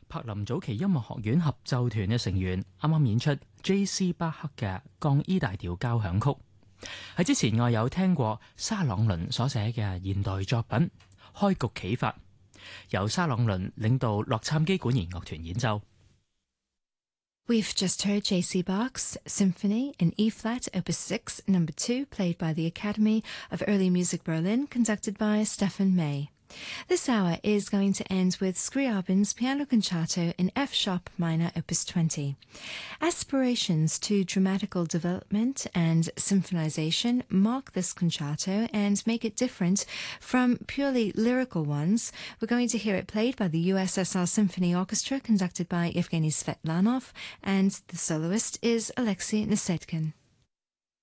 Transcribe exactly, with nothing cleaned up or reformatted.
柏林早期音樂學院合奏團嘅成員啱啱演出 J C 巴克嘅降 E 大調交響曲。喺之前我有聽過沙朗倫所寫嘅現代作品《開局啟發》，由沙朗倫領導洛杉磯管弦樂團演奏。 We've just heard J C Bach's Symphony in E-flat, Opus six, Number two, played by the Academy of Early Music Berlin, conducted by Stefan May. This hour is going to end with Scriabin's Piano Concerto in F-sharp minor, Opus twenty. Aspirations to dramatical development and symphonization mark this concerto and make it different from purely lyrical ones. We're going to hear it played by the U S S R Symphony Orchestra, conducted by Evgeny Svetlanov, and the soloist is Alexei Nasedkin.